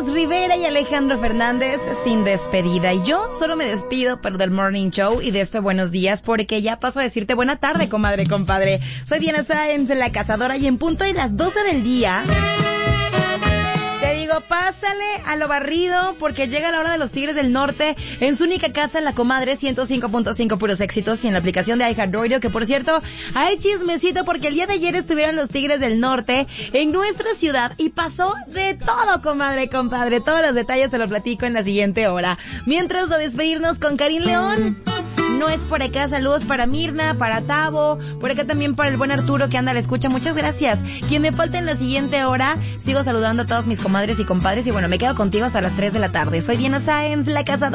Carlos Rivera y Alejandro Fernández sin despedida. Y yo solo me despido, pero del Morning Show y de este buenos días, porque ya paso a decirte buena tarde, comadre, compadre. Soy Diana Sáenz, la cazadora, y en punto de las 12 del día te digo, pásale a lo barrido, porque llega la hora de los Tigres del Norte en su única casa, La Comadre 105.5 puros éxitos, y en la aplicación de iHeartRadio, que por cierto, hay chismecito porque el día de ayer estuvieron los Tigres del Norte en nuestra ciudad y pasó de todo, comadre, compadre. Todos los detalles te los platico en la siguiente hora. Mientras, a despedirnos con Karim León. No es por acá, saludos para Mirna, para Tavo, por acá también para el buen Arturo que anda a la escucha, muchas gracias. Quien me falta en la siguiente hora, sigo saludando a todos mis comadres y compadres y bueno, me quedo contigo hasta las 3 de la tarde. Soy Diana Sáenz, la cazadora.